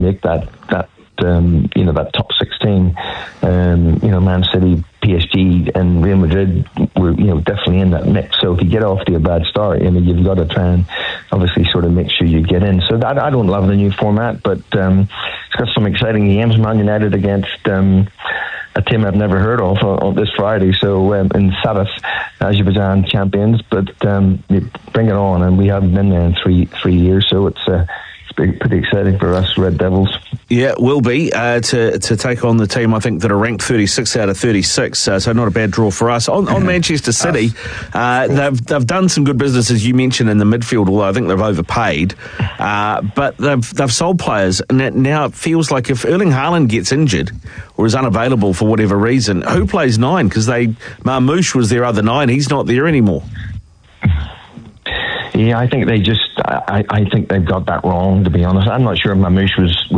make that that top 16. Man City, PSG and Real Madrid were definitely in that mix. So if you get off to a bad start, you've got to try and obviously sort of make sure you get in. So I don't love the new format, but it's got some exciting games. Man United against a team I've never heard of on this Friday, so in Saras, Azerbaijan champions, but bring it on, and we haven't been there in three years, so it's pretty exciting for us Red Devils. Yeah, it will be to take on the team, I think, that are ranked 36 out of 36, so not a bad draw for us. On Manchester City, they've done some good business, as you mentioned, in the midfield, although I think they've overpaid, but they've sold players, and now it feels like if Erling Haaland gets injured or is unavailable for whatever reason, who plays 9? Because Marmoush was their other 9, he's not there anymore. Yeah, I think I think they've got that wrong, to be honest. I'm not sure if Mamouche was